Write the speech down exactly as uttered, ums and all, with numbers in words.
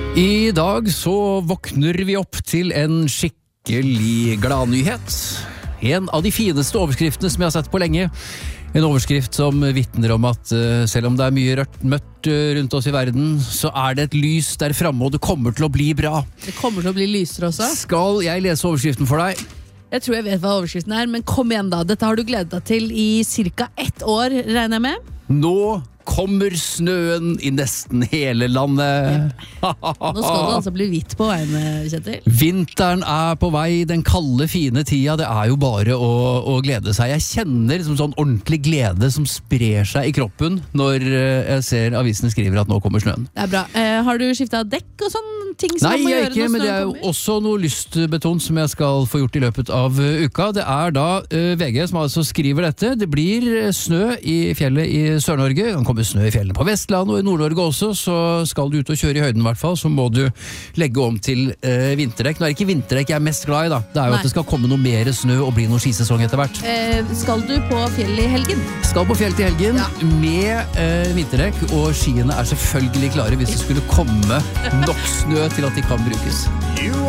I dag så våkner vi opp til en skikkelig gladnyhet. En av de fineste overskriftene som jeg har sett på lenge. En overskrift som vittner om at uh, selv om det er mye rødt mørkt uh, rundt oss i verden, så er det et lys der fremme, og det kommer til å bli bra. Det kommer til å bli lysere også. Skal jeg lese overskriften for deg? Jeg tror jeg vet hva overskriften er, men kom igjen da. Dette har du gledet deg til i cirka ett år, regner jeg med? Nå kommer snøen i nesten hele landet. Nå skal det altså bli hvitt på veien, Kjetil. Vinteren er på vei, den kalde, fine tida. Det er jo bare å, å glede seg. Jeg kjenner liksom sånn ordentlig glede som sprer seg i kroppen når jeg ser avisene skriver at nå kommer snøen. Det er bra. Eh, har du skiftet dekk og sånn ting som Nei, man må jeg gjøre ikke, når men det snøen er jo kommer? også noe lystbeton som jeg skal få gjort i løpet av uh, uka. Det er da uh, V G som altså skriver dette. Det blir uh, snø i fjellet i Sør-Norge. Det kan komme snø i fjellene på Vestland og i Nord-Norge også, så skal du ut og kjøre i høyden i hvert fall, så må du legge om til uh, vinterdekk. Nå er det ikke vinterdekk jeg er mest glad i da. Det er jo Nei. at det skal komme noe mer snø og bli noe skisesong etter hvert. Eh, skal du på fjellet i helgen? Skal på fjell til helgen Ja. med uh, vinterdekk, og skiene er selvfølgelig klare hvis det skulle komme nok snø til at de kan brukes. You